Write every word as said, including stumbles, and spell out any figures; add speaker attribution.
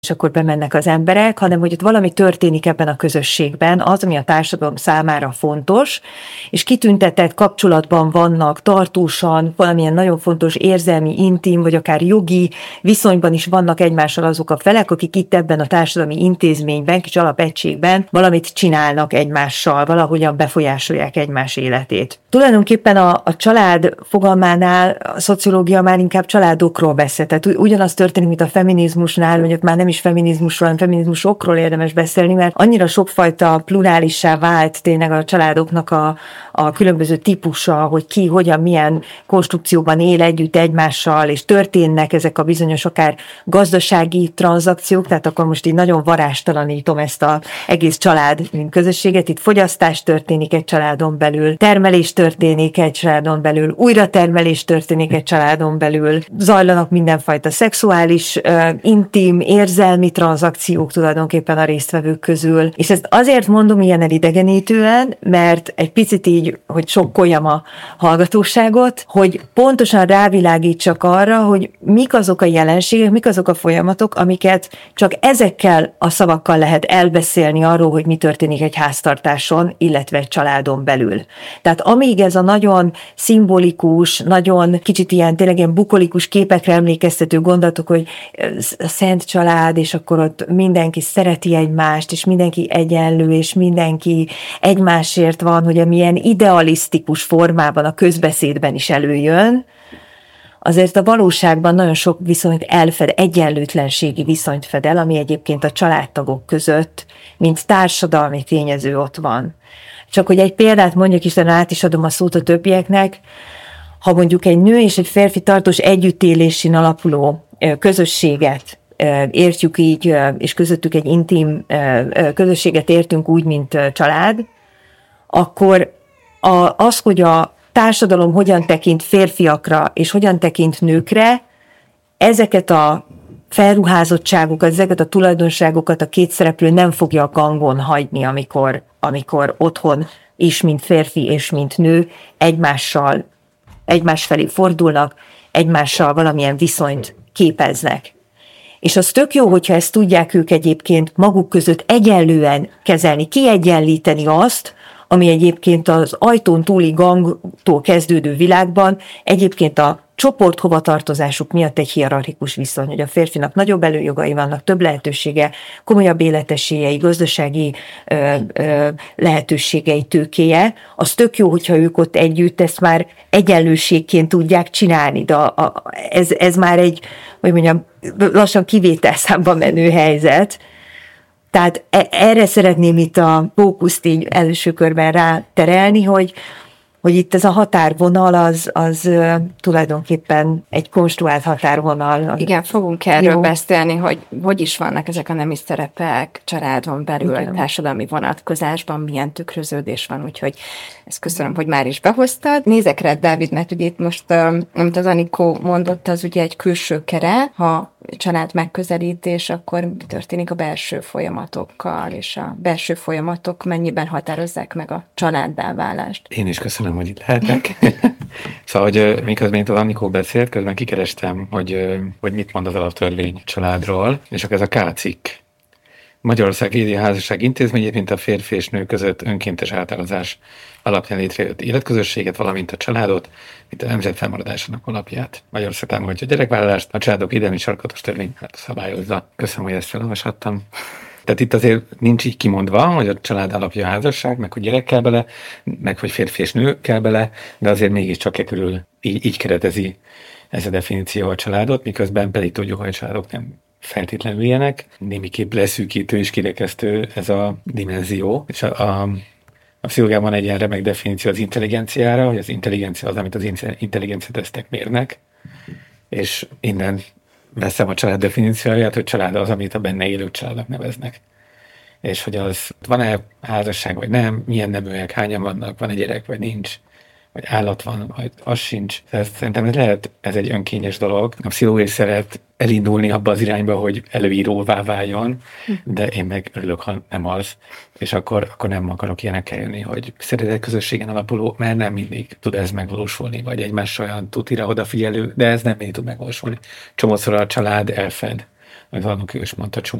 Speaker 1: és akkor bemennek az emberek, hanem hogy ott valami történik ebben a közösségben, az, ami a társadalom számára fontos, és kitüntetett kapcsolatban vannak tartósan, valamilyen nagyon fontos érzelmi, intim, vagy akár jogi viszonyban is vannak egymással azok a felek, akik itt ebben a társadalmi intézményben, kis alapegységben valamit csinálnak egymással, valahogyan befolyásolják egymás életét. Tulajdonképpen a, a család fogalmánál a szociológia már inkább családokról beszél, tehát ugyanaz történik, mint a feminizmusnál, hogy ott már nem is feminizmusról, hanem feminizmusokról érdemes beszélni, mert annyira sokfajta plurálissá vált tényleg a családoknak a, a különböző típusa, hogy ki, hogyan, milyen konstrukcióban él együtt egymással, és történnek ezek a bizonyos akár gazdasági tranzakciók, tehát akkor most így nagyon varástalanítom ezt az egész család, mint közösséget, itt fogyasztás történik egy családon belül, termelés történik egy családon belül, újratermelés történik egy családon belül, zajlanak mindenfajta szexuális, intim, érzelmi tranzakciók tulajdonképpen a résztvevők közül. És ezt azért mondom ilyen elidegenítően, mert egy picit így, hogy sokkoljam a hallgatóságot, hogy pontosan rávilágítsak arra, hogy mik azok a jelenségek, mik azok a folyamatok, amiket csak ezekkel a szavakkal lehet elbeszélni arról, hogy mi történik egy háztartáson, illetve egy családon belül. Tehát amíg ez a nagyon szimbolikus, nagyon kicsit ilyen tényleg ilyen bukolikus képekre emlékeztető gondolatok, hogy a szent család, és akkor ott mindenki szereti egymást, és mindenki egyenlő, és mindenki egymásért van, hogy amilyen idealisztikus formában a közbeszédben is előjön, azért a valóságban nagyon sok viszonyt elfed, egyenlőtlenségi viszonyt fed el, ami egyébként a családtagok között, mint társadalmi tényező ott van. Csak hogy egy példát mondjak, és át is adom a szót a többieknek, ha mondjuk egy nő és egy férfi tartós együttélésén alapuló közösséget értjük így, és közöttük egy intim közösséget értünk úgy, mint család, akkor az, hogy a társadalom hogyan tekint férfiakra, és hogyan tekint nőkre, ezeket a felruházottságokat, ezeket a tulajdonságokat a két szereplő nem fogja a gangon hagyni, amikor, amikor otthon is, mint férfi és mint nő egymással, egymás felé fordulnak, egymással valamilyen viszonyt képeznek. És az tök jó, hogyha ezt tudják ők egyébként maguk között egyenlően kezelni, kiegyenlíteni azt, ami egyébként az ajtón túli gangtól kezdődő világban egyébként a csoport hovatartozásuk miatt egy hierarchikus viszony, hogy a férfinak nagyobb előjogai vannak, több lehetősége, komolyabb életesélyei, gazdasági ö, ö, lehetőségei, tőkéje. Az tök jó, hogyha ők ott együtt ezt már egyenlőségként tudják csinálni, de a, a, ez, ez már egy, hogy mondjam, lassan kivételszámba menő helyzet. Tehát erre szeretném itt a fókuszt így első körben ráterelni, hogy, hogy itt ez a határvonal az, az uh, tulajdonképpen egy konstruált határvonal.
Speaker 2: Igen, fogunk erről jó. beszélni, hogy hogy is vannak ezek a nemi szerepek családon belül, igen. társadalmi vonatkozásban, milyen tükröződés van, úgyhogy ezt köszönöm, hogy már is behoztad. Nézek rá, Dávid, mert ugye itt most, amit az Anikó mondott, az ugye egy külső keret, ha család megközelítés, akkor mi történik a belső folyamatokkal, és a belső folyamatok mennyiben határozzák meg a családdá válást.
Speaker 3: Én is köszönöm, hogy itt lehetek. Szóval, hogy miközben itt az Anikó beszélt, közben kikerestem, hogy, hogy mit mond az alaptörvény családról, és akkor ez a K cikk. Magyarország védi a házasság intézményét, mint a férfi és nő között önkéntes átállazás alapján létrejött életközösséget, valamint a családot, mint a nemzet felmaradásának alapját. Magyarország támogatja a gyerekvállalást, a családok védelmi sarkatos törvény hát szabályozza. Köszönöm, hogy ezt felolvashattam. Tehát itt azért nincs így kimondva, hogy a család alapja a házasság, meg hogy gyerek kell bele, meg hogy férfi és nő kell bele, de azért mégiscsak e körül így, így keretezi ez a definíció a családot, miközben pedig tudjuk, hogy a családok nem feltétlenül ilyenek. Némiképp leszűkítő és kirekesztő ez a dimenzió. És a, a, a pszichológiában egy ilyen remek definíció az intelligenciára, hogy az intelligencia az, amit az intelligencia tesztek mérnek, és innen veszem a család definícióját, hogy család az, amit a benne élők családnak neveznek. És hogy az van-e házasság, vagy nem, milyen neműek, hányan vannak, van-e gyerek, vagy nincs, vagy állat van, vagy az sincs. Tehát szerintem ez lehet, ez egy önkényes dolog. A pszichológia szeret elindulni abba az irányba, hogy előíróvá váljon, de én meg örülök, ha nem az. És akkor, akkor nem akarok ilyenekkel jönni, hogy szeretet közösségen alapuló, mert nem mindig tud ez megvalósulni, vagy egymás olyan tutira odafigyelő, de ez nem mindig tud megvalósulni. Csomószor a család elfed az Annak is mondta,